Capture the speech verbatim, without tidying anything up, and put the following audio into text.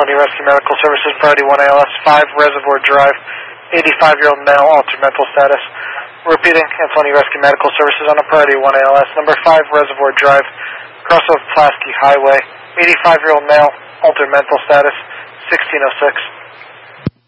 Camponi Rescue Medical Services, Priority one A L S, five Reservoir Drive, eighty-five-year-old male, altered mental status. Repeating, Camponi Rescue Medical Services on a Priority one A L S, number five Reservoir Drive, Crossroads Pulaski Highway, eighty-five-year-old male, altered mental status, sixteen oh six.